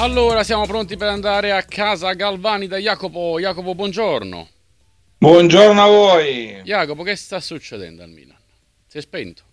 Allora, siamo pronti per andare a casa Galvani da Jacopo. Jacopo, buongiorno. Buongiorno a voi. Jacopo, che sta succedendo al Milan? Si è spento?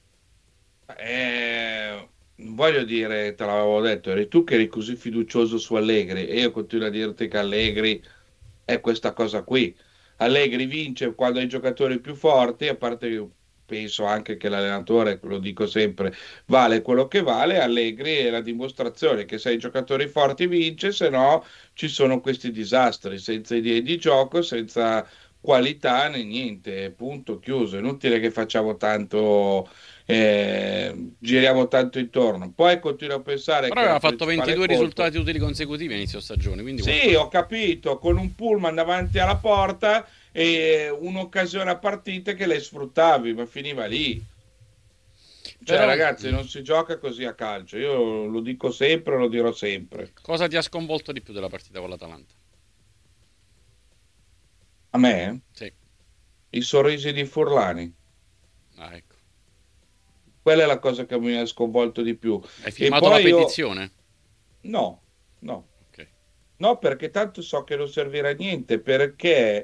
Voglio dire, te l'avevo detto, eri tu che eri così fiducioso su Allegri e io continuo a dirti che Allegri è questa cosa qui. Allegri vince quando ha i giocatori più forti, a parte che penso anche che l'allenatore, lo dico sempre, vale quello che vale. Allegri è la dimostrazione che se hai i giocatori forti vince, se no ci sono questi disastri, senza idee di gioco, senza qualità né niente, punto, chiuso. È inutile che facciamo tanto, giriamo tanto intorno. Poi continuo a pensare Però che la aveva fatto principale 22 colpa. risultati utili consecutivi a inizio stagione, quindi Sì, qualcosa. ho capito, con un pullman davanti alla porta e un'occasione a partita che le sfruttavi, ma finiva lì. Cioè, Però, ragazzi, non si gioca così a calcio. Io lo dico sempre, lo dirò sempre. cosa ti ha sconvolto di più della partita con l'Atalanta? A me, Sì, i sorrisi di Furlani, ah, ecco. quella è la cosa che mi ha sconvolto di più. Hai E firmato la poi io, petizione? no, no. Ok. No, perché tanto so che non servirà a niente, perché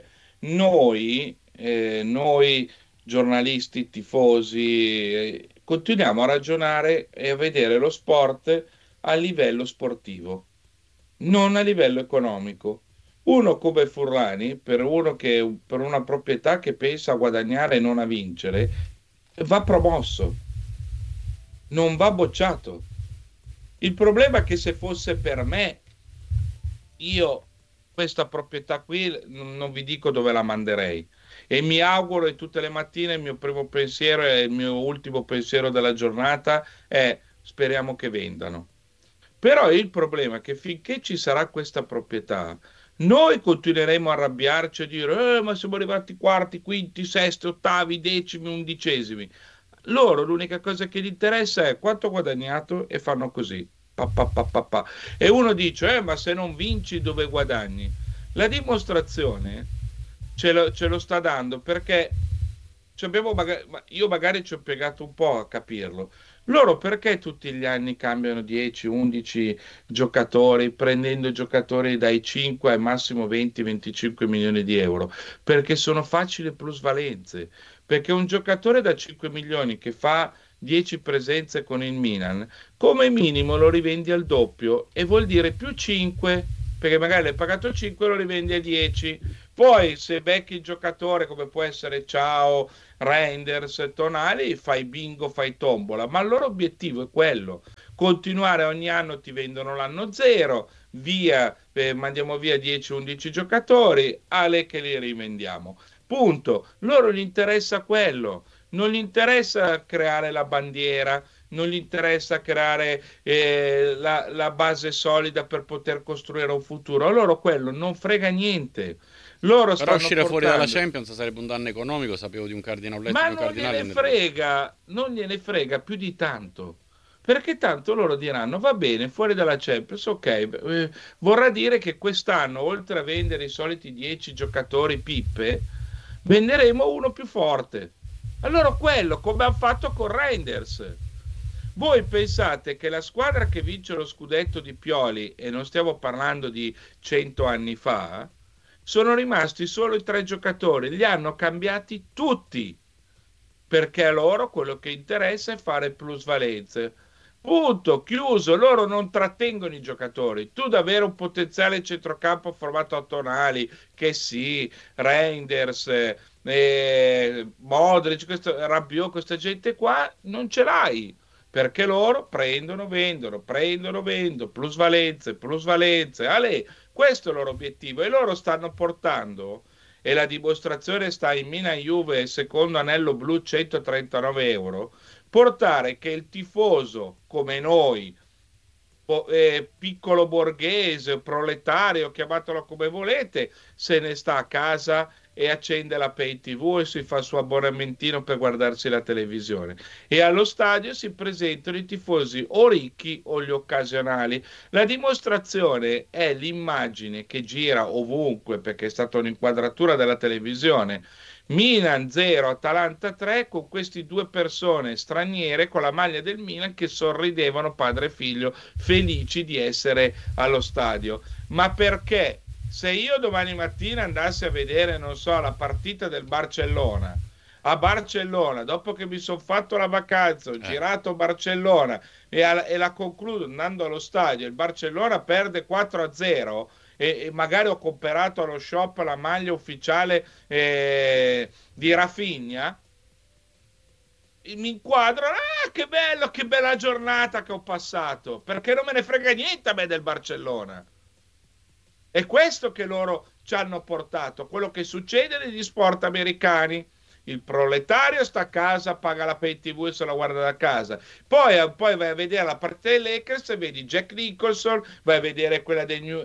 noi giornalisti, tifosi, continuiamo a ragionare e a vedere lo sport a livello sportivo, non a livello economico. Uno come Furlani, per una proprietà che pensa a guadagnare e non a vincere, va promosso, non va bocciato. Il problema è che se fosse per me, io questa proprietà qui non vi dico dove la manderei e mi auguro e tutte le mattine il mio primo pensiero e il mio ultimo pensiero della giornata è speriamo che vendano. Però il problema è che finché ci sarà questa proprietà, noi continueremo a arrabbiarci e a dire ma siamo arrivati quarti, quinti, sesti, ottavi, decimi, undicesimi. Loro l'unica cosa che gli interessa è quanto ho guadagnato e fanno così. Pa, pa, pa, pa, pa. E uno dice, ma se non vinci dove guadagni? La dimostrazione ce lo sta dando perché io magari ci ho piegato un po' a capirlo. Loro perché tutti gli anni cambiano 10, 11 giocatori, prendendo giocatori dai 5 al massimo 20-25 milioni di euro? Perché sono facili plusvalenze. Perché un giocatore da 5 milioni che fa 10 presenze con il Milan, come minimo lo rivendi al doppio e vuol dire più 5, perché magari l'hai pagato 5 e lo rivendi a 10. Poi se becchi il giocatore come può essere Ciao, Reinders, Tonali, fai bingo, fai tombola, ma il loro obiettivo è quello, continuare ogni anno ti vendono l'anno zero, via, mandiamo via 10-11 giocatori, Ale che li rivendiamo. Punto. Loro gli interessa quello, non gli interessa creare la bandiera, non gli interessa creare la base solida per poter costruire un futuro. A loro quello non frega niente. Loro Però stanno uscire fuori dalla portando, Champions sarebbe un danno economico, sapevo di un cardinale, ho letto ma due cardinali non gliene frega più di tanto. Perché tanto loro diranno, va bene, fuori dalla Champions, ok, vorrà dire che quest'anno, oltre a vendere i soliti 10 giocatori pippe, venderemo uno più forte. Allora quello, come hanno fatto con Reinders. Voi pensate che la squadra che vince lo scudetto di Pioli, e non stiamo parlando di 100 anni fa, sono rimasti solo i tre giocatori, li hanno cambiati tutti perché a loro quello che interessa è fare plusvalenze. Punto, chiuso, loro non trattengono i giocatori. Tu da avere un potenziale centrocampo formato a tonali, che sì, Reinders, Modric, Rabiot, questa gente qua, non ce l'hai. Perché loro prendono, vendono, plusvalenze, plusvalenze. Ale, questo è il loro obiettivo e loro stanno portando e la dimostrazione sta in Milan Juve, secondo anello blu 139 euro, portare che il tifoso come noi, piccolo borghese, proletario, chiamatelo come volete, se ne sta a casa e accende la Pay TV e si fa il suo abbonamentino per guardarsi la televisione. E allo stadio si presentano i tifosi o ricchi o gli occasionali. La dimostrazione è l'immagine che gira ovunque perché è stata un'inquadratura della televisione Milan 0, Atalanta 3, con queste due persone straniere con la maglia del Milan che sorridevano padre e figlio, felici di essere allo stadio. Ma perché? Se io domani mattina andassi a vedere, non so, la partita del Barcellona a Barcellona, dopo che mi sono fatto la vacanza, ho girato Barcellona e la concludo andando allo stadio, il Barcellona perde 4-0 e magari ho comprato allo shop la maglia ufficiale di Rafinha, mi inquadro, che bello, che bella giornata che ho passato, perché non me ne frega niente a me del Barcellona. È questo che loro ci hanno portato, quello che succede negli sport americani. Il proletario sta a casa, paga la pay TV e se la guarda da casa. Poi vai a vedere la partita dei Lakers e vedi Jack Nicholson, vai a vedere quella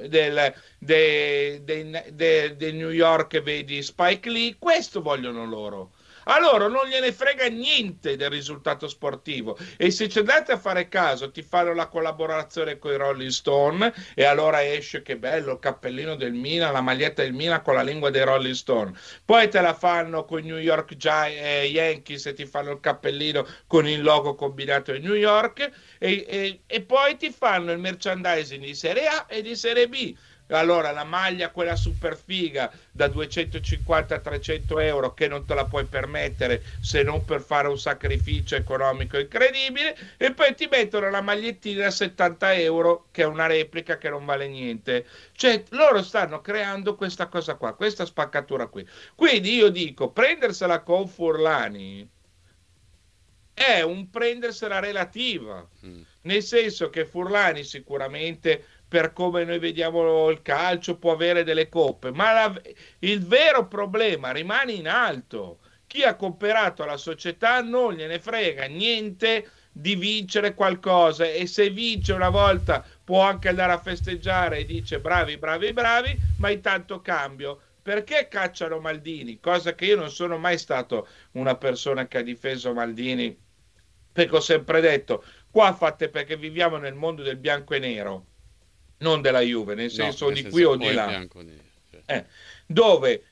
del New York e vedi Spike Lee. Questo vogliono loro. A loro non gliene frega niente del risultato sportivo e se ci andate a fare caso ti fanno la collaborazione con i Rolling Stone e allora esce che bello il cappellino del Milan, la maglietta del Milan con la lingua dei Rolling Stone. Poi te la fanno con i New York Yankees e ti fanno il cappellino con il logo combinato di New York e poi ti fanno il merchandising di Serie A e di Serie B. Allora la maglia, quella super figa da 250-300 euro che non te la puoi permettere se non per fare un sacrificio economico incredibile, e poi ti mettono la magliettina da 70 euro che è una replica che non vale niente. Cioè loro stanno creando questa cosa qua, questa spaccatura qui. Quindi io dico, prendersela con Furlani è un prendersela relativa, nel senso che Furlani sicuramente per come noi vediamo il calcio può avere delle coppe, ma il vero problema rimane in alto. Chi ha cooperato alla società non gliene frega niente di vincere qualcosa e se vince una volta può anche andare a festeggiare e dice bravi, bravi, bravi, ma intanto cambio. Perché cacciano Maldini? Cosa che io non sono mai stato una persona che ha difeso Maldini, perché ho sempre detto, qua fate perché viviamo nel mondo del bianco e nero, non della Juve, nel No, senso nel di qui senso o o di è là, bianco o nero. Cioè. dove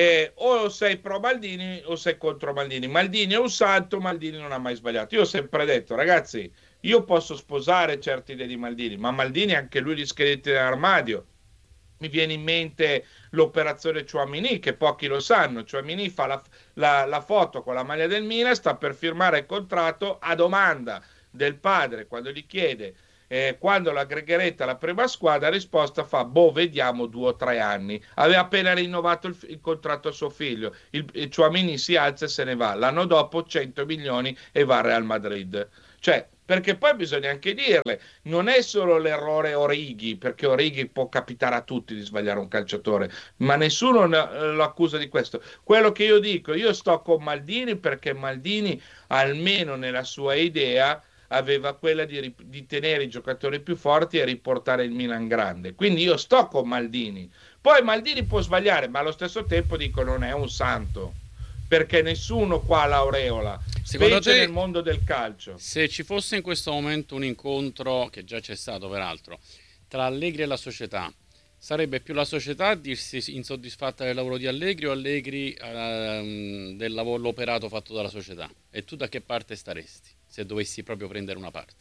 o sei pro Maldini o sei contro Maldini. Maldini è un santo, Maldini non ha mai sbagliato. Io ho sempre detto, ragazzi, io posso sposare certe idee di Maldini, ma Maldini anche lui gli scheletri nell'armadio. Mi viene in mente l'operazione Chouamini, che pochi lo sanno. Chouamini fa la foto con la maglia del Milan, sta per firmare il contratto a domanda del padre quando gli chiede quando l'aggregherete alla prima squadra, risposta fa, boh, vediamo 2 o 3 anni. Aveva appena rinnovato il contratto a suo figlio. Il Chouamini si alza e se ne va. L'anno dopo 100 milioni e va al Real Madrid. Cioè, perché poi bisogna anche dirle, non è solo l'errore Orighi, perché Orighi può capitare a tutti di sbagliare un calciatore, ma nessuno lo accusa di questo. Quello che io dico, io sto con Maldini perché Maldini, almeno nella sua idea, aveva quella di tenere i giocatori più forti e riportare il Milan grande. Quindi io sto con Maldini. Poi Maldini può sbagliare, ma allo stesso tempo dico non è un santo, perché nessuno qua ha l'aureola, Secondo specie nel te, mondo del calcio. se ci fosse in questo momento un incontro, che già c'è stato peraltro, tra Allegri e la società, sarebbe più la società a dirsi insoddisfatta del lavoro di Allegri o Allegri del lavoro l'operato fatto dalla società? E tu da che parte staresti, se dovessi proprio prendere una parte?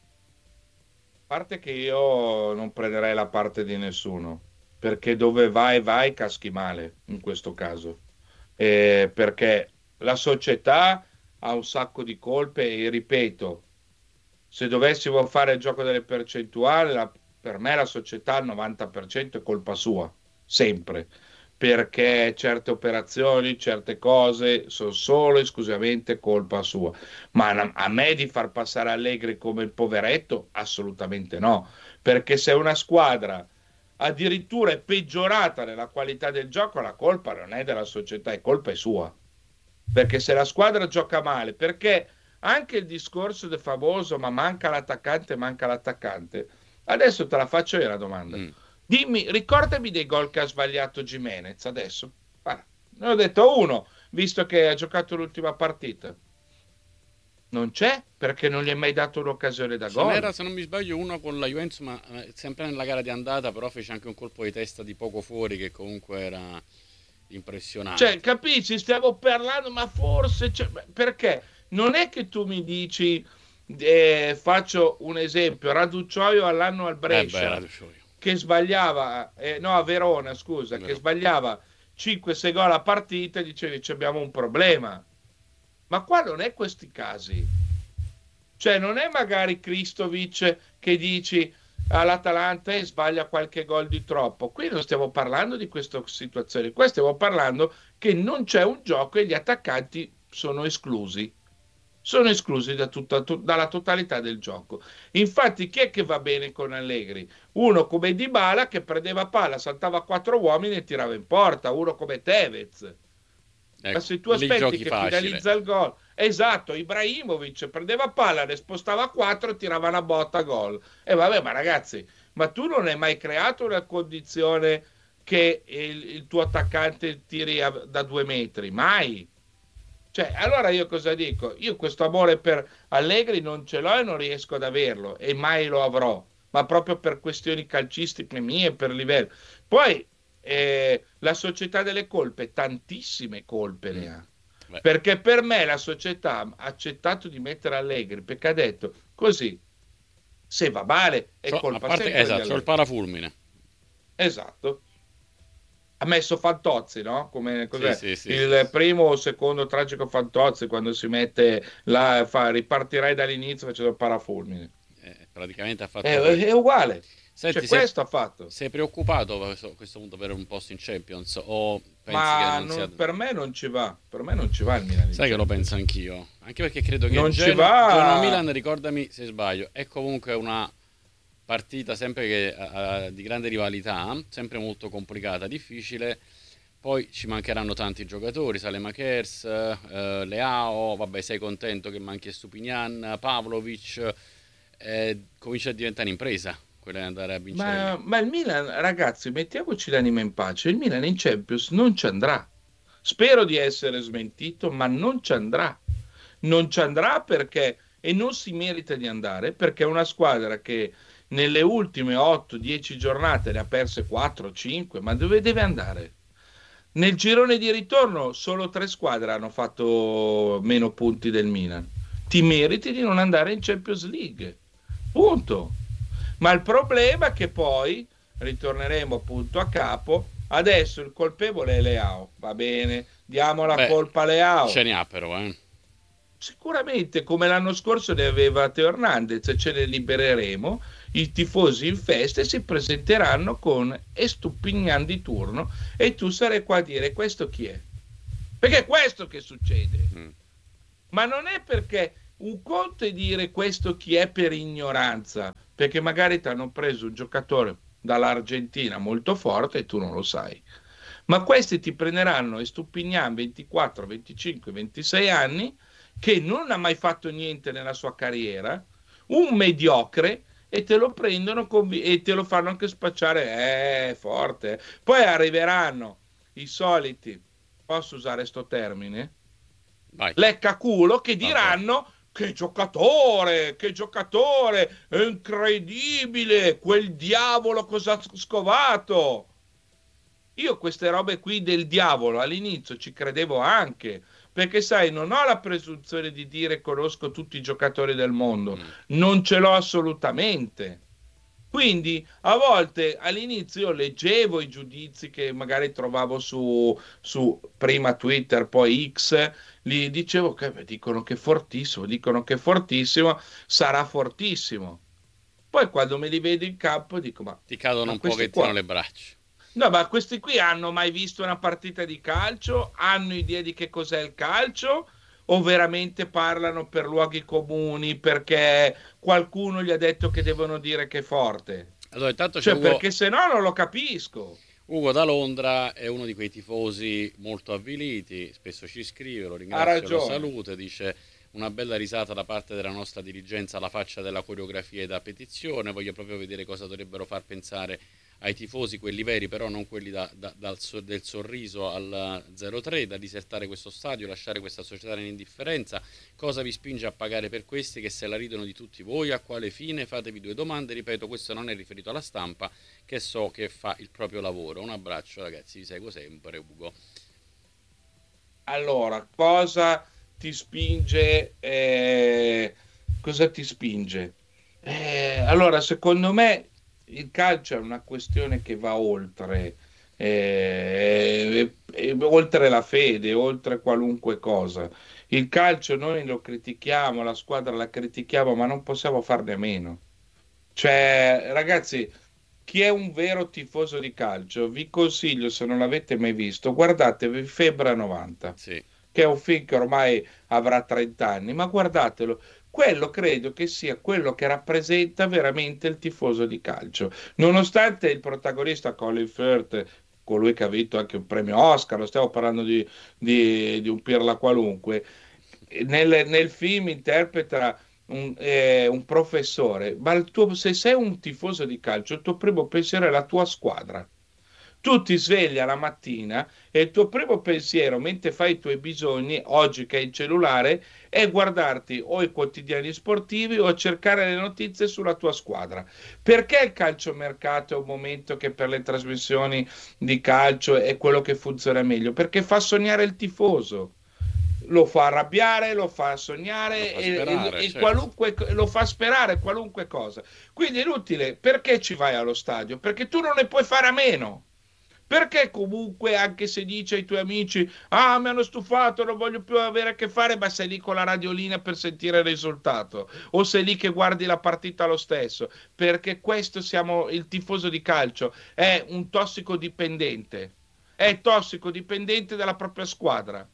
A parte che io non prenderei la parte di nessuno, perché dove vai, vai, caschi male in questo caso. Perché la società ha un sacco di colpe e ripeto, se dovessimo fare il gioco delle percentuali, per me la società al 90% è colpa sua, sempre, perché certe operazioni, certe cose sono solo e esclusivamente colpa sua. Ma a me di far passare Allegri come il poveretto, assolutamente no, perché se una squadra addirittura è peggiorata nella qualità del gioco, la colpa non è della società, è colpa è sua. Perché se la squadra gioca male, perché anche il discorso del famoso ma manca l'attaccante. Adesso te la faccio io la domanda. Mm. Dimmi, ricordami dei gol che ha sbagliato Gimenez adesso. Guarda, ne ho detto uno, visto che ha giocato l'ultima partita. Non c'è perché non gli è mai dato un'occasione da Ce n'era, gol. se non mi sbaglio, uno con la Juventus, ma sempre nella gara di andata, però fece anche un colpo di testa di poco fuori che comunque impressionante. Cioè, capisci? Stiamo parlando, ma forse perché non è che tu mi dici, faccio un esempio, Raducioio all'anno al Beh, Brescia era io. che sbagliava, no, a Verona, scusa, che Vero. sbagliava 5-6 gol a partita, dicevi abbiamo un problema. Ma qua non è questi casi. Cioè, non è magari Kristovic che dici all'Atalanta e sbaglia qualche gol di troppo. Qui non stiamo parlando di questa situazione, qua stiamo parlando che non c'è un gioco e gli attaccanti sono esclusi. Sono esclusi dalla totalità del gioco. Infatti, chi è che va bene con Allegri? Uno come Dybala che prendeva palla, saltava quattro uomini e tirava in porta. Uno come Tevez. Ma Ecco, se tu lì aspetti giochi che facile. finalizza il gol, esatto, Ibrahimovic prendeva palla, ne spostava 4, tirava una botta gol. E vabbè, ma ragazzi, ma tu non hai mai creato una condizione che il tuo attaccante tiri da 2 metri? Mai. Cioè, allora io cosa dico? Io questo amore per Allegri non ce l'ho e non riesco ad averlo e mai lo avrò, ma proprio per questioni calcistiche mie, per livello. Poi la società delle colpe, tantissime colpe ne Mm. ha. Beh, Perché per me la società ha accettato di mettere Allegri perché ha detto così, se va male è a colpa parte, sempre di esatto, c'ho il Allegri. parafulmine. Esatto. Ha messo Fantozzi, no? Come Sì, cos'è? sì, sì, sì, Il sì. primo o secondo tragico Fantozzi quando si mette là, ripartirai dall'inizio facendo il parafulmine. Praticamente ha È, fatto quello. è uguale. Cioè, Senti, questo ha fatto. sei preoccupato a questo punto per un posto in Champions o pensi che Ma non sia... per me non ci va. Per me non ci va il Milan in Sai che lo penso Champions. anch'io, anche perché credo che Non ci Genoa-Milan, va. ricordami se sbaglio, è comunque una partita sempre di grande rivalità, sempre molto complicata, difficile. Poi ci mancheranno tanti giocatori, Saelemaekers, Leao, vabbè, sei contento che manchi Stupinian, Pavlovic, comincia a diventare impresa quella di andare a vincere lì. Ma il Milan, ragazzi, mettiamoci l'anima in pace. Il Milan in Champions non ci andrà. Spero di essere smentito, ma non ci andrà. Non ci andrà perché, e non si merita di andare, perché è una squadra che nelle ultime 8-10 giornate ne ha perse 4-5, ma dove deve andare? Nel girone di ritorno solo 3 squadre hanno fatto meno punti del Milan. Ti meriti di non andare in Champions League. Punto. Ma il problema è che poi ritorneremo appunto a capo. Adesso il colpevole è Leao, va bene, diamo la Beh, colpa a ce Leao. ne ha però, eh. Sicuramente, come l'anno scorso ne aveva Teo Hernandez, ce ne libereremo. I tifosi in festa e si presenteranno con Estupignan di turno e tu sarai qua a dire questo chi è? Perché è questo che succede. Mm. Ma non è perché un conto è dire questo chi è per ignoranza, perché magari ti hanno preso un giocatore dall'Argentina molto forte e tu non lo sai. Ma questi ti prenderanno Estupignan 24, 25, 26 anni che non ha mai fatto niente nella sua carriera, un mediocre e te lo prendono e te lo fanno anche spacciare forte. Poi arriveranno i soliti, posso usare sto termine? Vai, Leccaculo che vabbè. diranno che giocatore, è incredibile, quel diavolo cosa ha scovato. Io queste robe qui del diavolo all'inizio ci credevo anche, perché sai, non ho la presunzione di dire conosco tutti i giocatori del mondo, Mm. non ce l'ho assolutamente. Quindi a volte all'inizio io leggevo i giudizi che magari trovavo su prima Twitter, poi X, li dicevo che beh, dicono che è fortissimo, sarà fortissimo. Poi quando me li vedo in campo dico, Ti cadono ma un questi pochettino qua, le braccia. no, ma questi qui hanno mai visto una partita di calcio? Hanno idea di che cos'è il calcio? O veramente parlano per luoghi comuni perché qualcuno gli ha detto che devono dire che è forte? Allora, intanto c'è Cioè, perché se no non lo capisco. Ugo da Londra, è uno di quei tifosi molto avviliti, spesso ci scrive, lo Ha ringrazio, lo ragione. salute, dice una bella risata da parte della nostra dirigenza alla faccia della coreografia e da petizione, voglio proprio vedere cosa dovrebbero far pensare ai tifosi, quelli veri, però non quelli del sorriso al 03, da disertare questo stadio, lasciare questa società in indifferenza? Cosa vi spinge a pagare per questi che se la ridono di tutti voi? A quale fine? Fatevi due domande. Ripeto, questo non è riferito alla stampa, che so che fa il proprio lavoro. Un abbraccio ragazzi, vi seguo sempre, Ugo. Allora, cosa ti spinge? Cosa ti spinge? Allora, secondo me il calcio è una questione che va oltre, oltre la fede, oltre qualunque cosa. Il calcio noi lo critichiamo, la squadra la critichiamo, ma non possiamo farne a meno. Cioè, ragazzi, chi è un vero tifoso di calcio, vi consiglio, se non l'avete mai visto, guardatevi Febbre 90, Sì. che è un film che ormai avrà 30 anni, ma guardatelo. Quello credo che sia quello che rappresenta veramente il tifoso di calcio. Nonostante il protagonista Colin Firth, colui che ha vinto anche un premio Oscar, lo stiamo parlando di un pirla qualunque, nel film interpreta un professore, ma se sei un tifoso di calcio, il tuo primo pensiero è la tua squadra. Tu ti svegli la mattina e il tuo primo pensiero, mentre fai i tuoi bisogni, oggi che hai il cellulare, è guardarti o i quotidiani sportivi o cercare le notizie sulla tua squadra. Perché il calciomercato è un momento che per le trasmissioni di calcio è quello che funziona meglio? Perché fa sognare il tifoso, lo fa arrabbiare, lo fa Lo sognare fa sperare, e certo. qualunque, lo fa sperare qualunque cosa. Quindi è inutile. Perché ci vai allo stadio? Perché tu non ne puoi fare a meno. Perché comunque, anche se dici ai tuoi amici, ah, mi hanno stufato, non voglio più avere a che fare, ma sei lì con la radiolina per sentire il risultato, o sei lì che guardi la partita lo stesso, perché questo siamo, il tifoso di calcio, è un tossicodipendente, è tossicodipendente della propria squadra.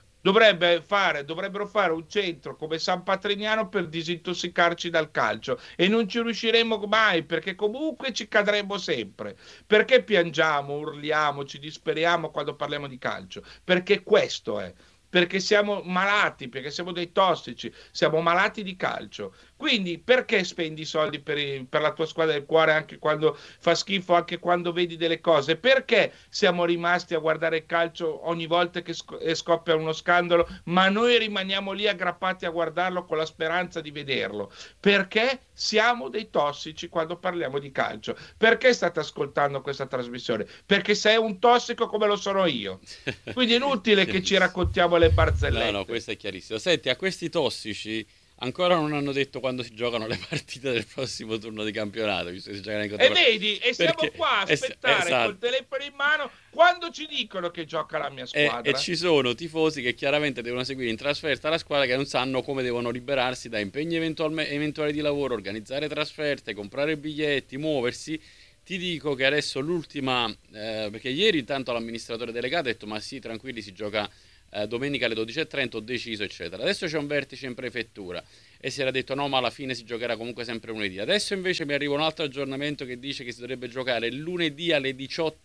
Dovrebbero fare un centro come San Patrignano per disintossicarci dal calcio e non ci riusciremo mai perché comunque ci cadremo sempre. Perché piangiamo, urliamo, ci disperiamo quando parliamo di calcio? Perché questo è. Perché siamo malati, perché siamo dei tossici, siamo malati di calcio. Quindi perché spendi i soldi per la tua squadra del cuore anche quando fa schifo, anche quando vedi delle cose? Perché siamo rimasti a guardare il calcio ogni volta che scoppia uno scandalo, ma noi rimaniamo lì aggrappati a guardarlo con la speranza di vederlo? Perché siamo dei tossici quando parliamo di calcio. Perché state ascoltando questa trasmissione? Perché sei un tossico come lo sono io. Quindi è inutile che ci Chiarissimo. raccontiamo le No, no, barzellette. questo è chiarissimo. Senti, a questi tossici ancora non hanno detto quando si giocano le partite del prossimo turno di campionato, visto che si giocano in E contropiede. vedi, e siamo Perché, qua a aspettare col esatto. telefono in mano quando ci dicono che gioca la mia E squadra. ci sono tifosi che chiaramente devono seguire in trasferta la squadra, che non sanno come devono liberarsi da impegni eventuali di lavoro, organizzare trasferte, comprare biglietti, muoversi. Ti dico che adesso l'ultima, perché ieri intanto l'amministratore delegato ha detto ma sì, tranquilli, si gioca domenica alle 12:30, ho deciso, eccetera. Adesso c'è un vertice in prefettura e si era detto no, ma alla fine si giocherà comunque sempre lunedì. Adesso invece mi arriva un altro aggiornamento che dice che si dovrebbe giocare lunedì alle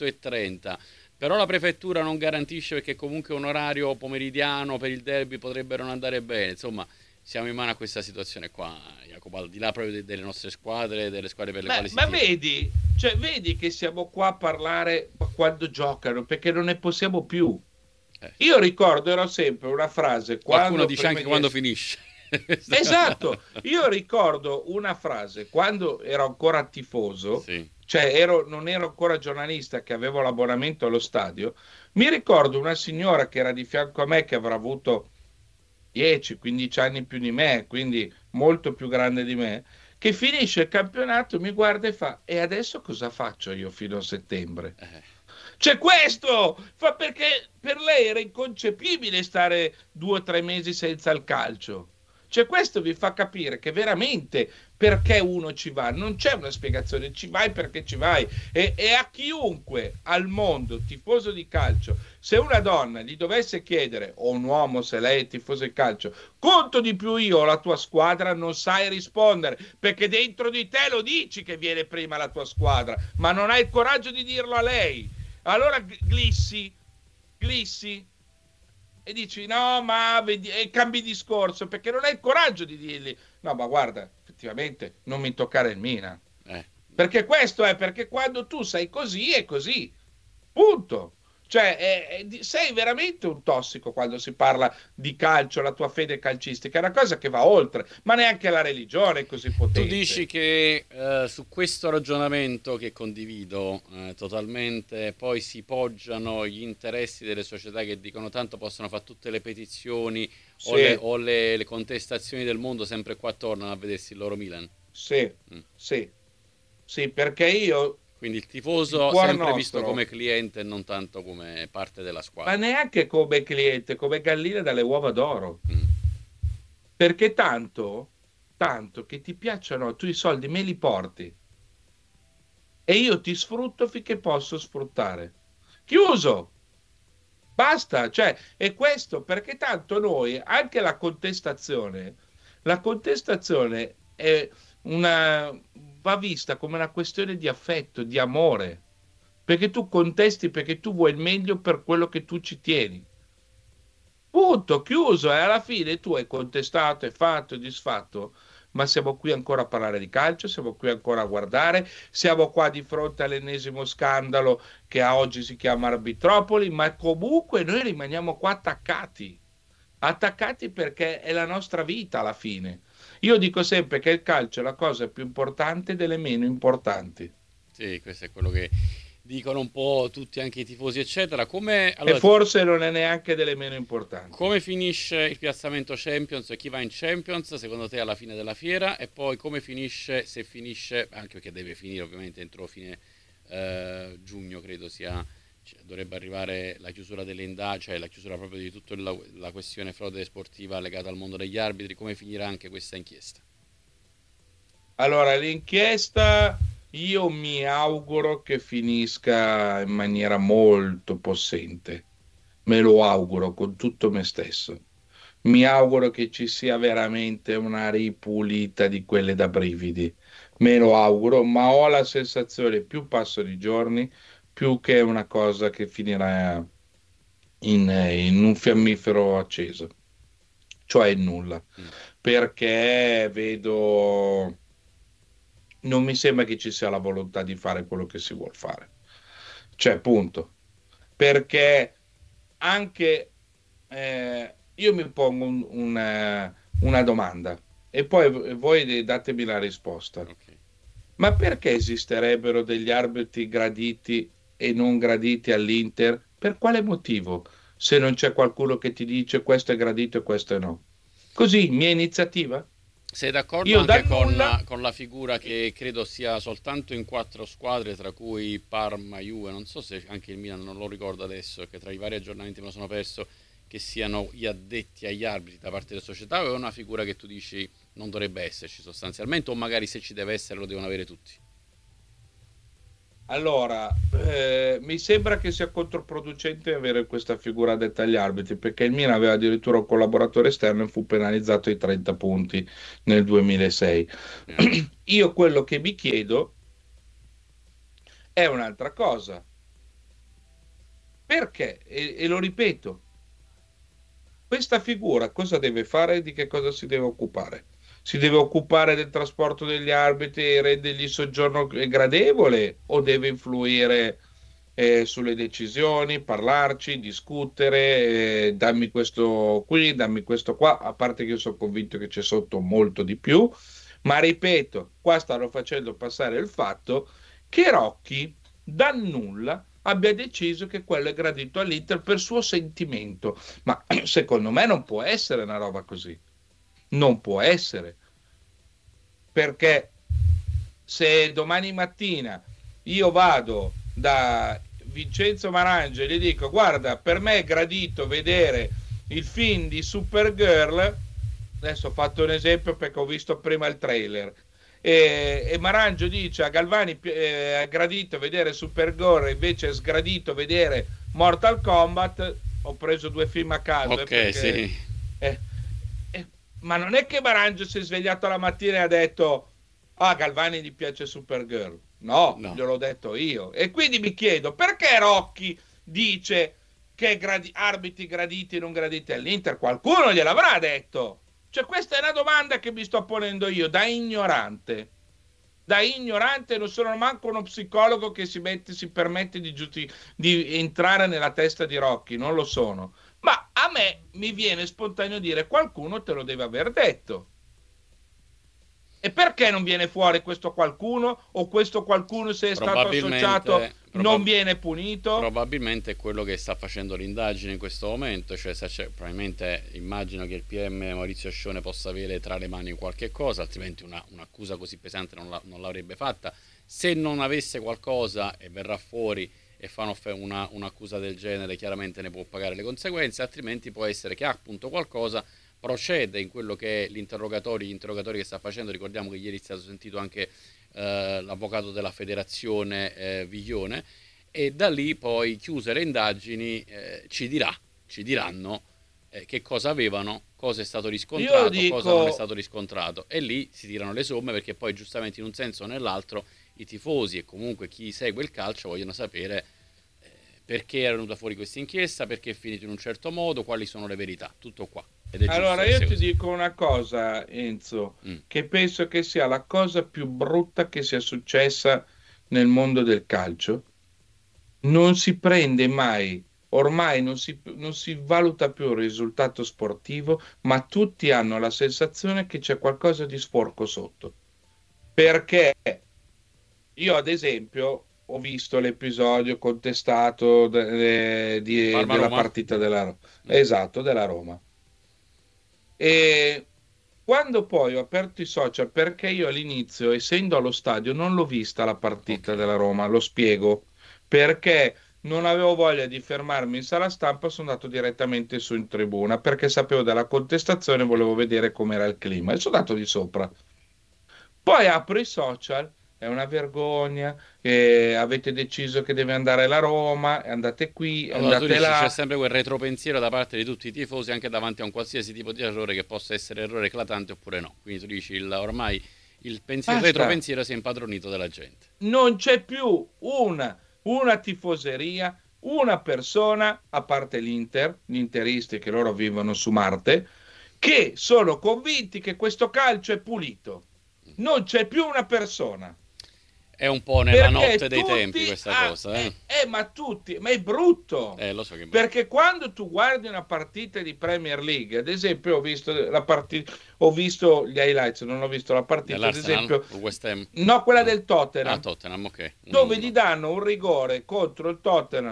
18:30. Però la prefettura non garantisce perché comunque un orario pomeridiano per il derby potrebbe non andare bene. Insomma, siamo in mano a questa situazione qua, Jacopo, al di là proprio delle nostre squadre, delle squadre per le quali si Ma tifa. vedi, cioè, vedi che siamo qua a parlare quando giocano, perché non ne possiamo più. Eh, Io ricordo, era sempre una frase, Qualcuno quando dice prima anche di quando essere... finisce. Esatto, io ricordo una frase, quando ero ancora tifoso, Sì. cioè non ero ancora giornalista, che avevo l'abbonamento allo stadio, mi ricordo una signora che era di fianco a me, che avrà avuto 10-15 anni più di me, quindi molto più grande di me, che finisce il campionato, mi guarda e fa, e adesso cosa faccio io fino a settembre? Eh, C'è questo! Fa perché per lei era inconcepibile stare 2 o 3 mesi senza il calcio. Cioè, questo vi fa capire che veramente perché uno ci va, non c'è una spiegazione, ci vai perché ci vai. E a chiunque al mondo tifoso di calcio, se una donna gli dovesse chiedere, o un uomo se lei è tifoso di calcio, conto di più io o la tua squadra, non sai rispondere, perché dentro di te lo dici che viene prima la tua squadra, ma non hai il coraggio di dirlo a lei. Allora glissi e dici no, ma vedi, e cambi discorso perché non hai il coraggio di dirgli no, ma guarda, effettivamente non mi toccare il Mina. eh, Perché questo è, perché quando tu sei così è così, punto. Cioè, sei veramente un tossico quando si parla di calcio, la tua fede calcistica, è una cosa che va oltre, ma neanche la religione è così Tu dici potente. che su questo ragionamento che condivido totalmente, poi si poggiano gli interessi delle società che dicono tanto possono fare tutte le petizioni Sì, le contestazioni del mondo, sempre qua tornano a vedersi il loro Milan. sì, Mm. sì, sì, perché io, Quindi il il tifoso cuor sempre visto come nostro, cliente e non tanto come parte della ma squadra. neanche come cliente, come gallina dalle uova d'oro. Mm. Perché tanto che ti piacciono, tu i soldi me li porti e io ti sfrutto finché posso sfruttare. Chiuso, basta, cioè, è questo perché tanto noi, anche la contestazione è una, va vista come una questione di affetto, di amore, perché tu contesti perché tu vuoi il meglio per quello che tu ci tieni. Punto, chiuso, e alla fine tu hai contestato, hai fatto, hai disfatto, ma siamo qui ancora a parlare di calcio, siamo qui ancora a guardare, siamo qua di fronte all'ennesimo scandalo che a oggi si chiama Arbitropoli, ma comunque noi rimaniamo qua attaccati, attaccati perché è la nostra vita alla fine. Io dico sempre che il calcio è la cosa più importante delle meno importanti Sì, questo è quello che dicono un po' tutti, anche i tifosi, eccetera. Come, e allora, forse non è neanche delle meno importanti. come finisce il piazzamento Champions e chi va in Champions secondo te alla fine della fiera? E poi come finisce, se finisce, anche perché deve finire ovviamente entro fine giugno, credo sia, cioè, dovrebbe arrivare la chiusura delle indagini, cioè la chiusura proprio di tutta la questione frode sportiva legata al mondo degli arbitri, come finirà anche questa inchiesta? Allora, l'inchiesta io mi auguro che finisca in maniera molto possente. Me lo auguro con tutto me stesso. Mi auguro che ci sia veramente una ripulita di quelle da brividi. Me lo auguro, ma ho la sensazione, più passano i giorni, più che è una cosa che finirà in un fiammifero acceso, cioè in nulla, Mm. perché vedo non mi sembra che ci sia la volontà di fare quello che si vuole fare. Cioè, punto. Perché anche io mi pongo una domanda e poi voi datemi la risposta. Ok. Ma perché esisterebbero degli arbitri graditi e non graditi all'Inter? Per quale motivo? Se non c'è qualcuno che ti dice questo è gradito e questo è no. Così, mia iniziativa? Sei d'accordo Io anche dal nulla. con la figura che credo sia soltanto in quattro squadre, tra cui Parma, Juve, non so se anche il Milan, non lo ricordo adesso, che tra i vari aggiornamenti me lo sono perso, che siano gli addetti agli arbitri da parte delle società, o è una figura che tu dici non dovrebbe esserci sostanzialmente, o magari se ci deve essere lo devono avere tutti? Allora, mi sembra che sia controproducente avere questa figura detta agli arbitri, perché il Milan aveva addirittura un collaboratore esterno e fu penalizzato di 30 punti nel 2006. Eh, Io quello che mi chiedo è un'altra cosa. Perché? E lo ripeto, questa figura cosa deve fare e di che cosa si deve occupare? Si deve occupare del trasporto degli arbitri e rendergli il soggiorno gradevole o deve influire sulle decisioni, parlarci, discutere, dammi questo qui, dammi questo qua, a parte che io sono convinto che c'è sotto molto di più, ma ripeto, qua stanno facendo passare il fatto che Rocchi dal nulla abbia deciso che quello è gradito all'Inter per suo sentimento, ma secondo me non può essere una roba così, non può essere, perché se domani mattina io vado da Vincenzo Marange e gli dico guarda, per me è gradito vedere il film di Supergirl, adesso ho fatto un esempio perché ho visto prima il trailer, e Marangio dice a Galvani è gradito vedere Supergirl, invece è sgradito vedere Mortal Kombat, ho preso due film a caso, ok, perché sì. eh, ma non è che Marangio si è svegliato la mattina e ha detto ah, Galvani gli piace Supergirl. No, No. gliel'ho detto io. E quindi mi chiedo perché Rocchi dice che arbitri graditi e non graditi all'Inter? Qualcuno gliel'avrà detto. Cioè, questa è una domanda che mi sto ponendo io da ignorante. Da ignorante, non sono manco uno psicologo che si permette di entrare nella testa di Rocchi, non lo sono. Ma a me mi viene spontaneo dire qualcuno te lo deve aver detto. E perché non viene fuori questo qualcuno? O questo qualcuno, se è stato associato, non viene punito? Probabilmente è quello che sta facendo l'indagine in questo momento, cioè probabilmente immagino che il PM Maurizio Scione possa avere tra le mani qualche cosa, altrimenti un'accusa così pesante non l'avrebbe fatta. Se non avesse qualcosa e verrà fuori e fa un'accusa del genere, chiaramente ne può pagare le conseguenze, altrimenti può essere che ha appunto qualcosa, procede in quello che è gli interrogatori che sta facendo. Ricordiamo che ieri è stato sentito anche l'avvocato della federazione Viglione, e da lì poi, chiuse le indagini, ci diranno che cosa avevano, cosa è stato riscontrato, cosa non è stato riscontrato, e lì si tirano le somme, perché poi giustamente in un senso o nell'altro i tifosi e comunque chi segue il calcio vogliono sapere perché è venuta fuori questa inchiesta, perché è finito in un certo modo, quali sono le verità, tutto qua. Allora io ti dico una cosa, Enzo, che penso che sia la cosa più brutta che sia successa nel mondo del calcio. Non si prende mai, ormai non si valuta più il risultato sportivo, ma tutti hanno la sensazione che c'è qualcosa di sporco sotto. Perché io, ad esempio, ho visto l'episodio contestato della partita della Roma. E quando poi ho aperto i social, perché io all'inizio, essendo allo stadio, non l'ho vista la partita della Roma, lo spiego, perché non avevo voglia di fermarmi in sala stampa, sono andato direttamente su in tribuna, perché sapevo della contestazione e volevo vedere com'era il clima, e sono andato di sopra. Poi apro i social, è una vergogna, avete deciso che deve andare la Roma, andate qui, allora, tu andate dici, c'è là. sempre quel retropensiero da parte di tutti i tifosi anche davanti a un qualsiasi tipo di errore, che possa essere errore eclatante oppure no. Quindi tu dici, ormai il retropensiero si è impadronito della gente. Non c'è più una tifoseria, una persona, a parte gli interisti che loro vivono su Marte, che sono convinti che questo calcio è pulito. Non c'è più una persona. È un po' nella notte dei tempi questa cosa, ma è brutto. Lo so che perché quando tu guardi una partita di Premier League, ad esempio, ho visto la partita, ho visto gli highlights, non ho visto la partita, ad esempio, West Ham. No, quella del Tottenham. Ah, Tottenham, ok. Dove gli danno un rigore contro il Tottenham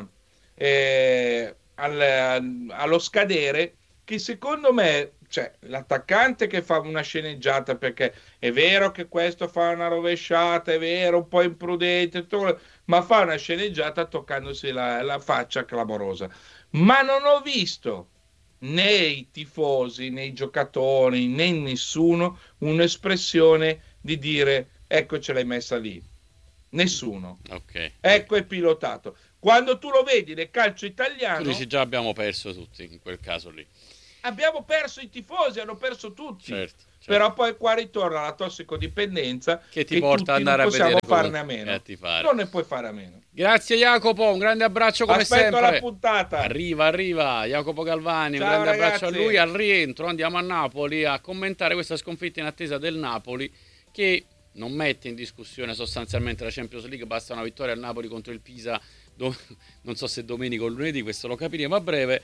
allo scadere, che secondo me, cioè, l'attaccante che fa una sceneggiata, perché è vero che questo fa una rovesciata, è vero, un po' imprudente, ma fa una sceneggiata toccandosi la faccia clamorosa. Ma non ho visto né i tifosi, né i giocatori, né nessuno un'espressione di dire ecco, ce l'hai messa lì. Nessuno. Okay. Ecco, è pilotato. Quando tu lo vedi nel calcio italiano, tu dici già abbiamo perso tutti in quel caso lì. Abbiamo perso i tifosi, hanno perso tutti. Certo. Però poi qua ritorna la tossicodipendenza che ti porta ad andare a vedere, non possiamo farne a meno. Non ne puoi fare a meno. Grazie Jacopo, un grande abbraccio come sempre. Aspetto la puntata. Arriva Jacopo Galvani. Ciao, un grande ragazzi. abbraccio a lui. Al rientro andiamo a Napoli a commentare questa sconfitta in attesa del Napoli, che non mette in discussione sostanzialmente la Champions League. Basta una vittoria al Napoli contro il Pisa, non so se domenica o lunedì, questo lo capiremo a breve,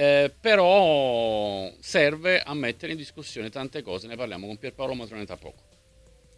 però serve a mettere in discussione tante cose. Ne parliamo con Pierpaolo Matrone tra poco.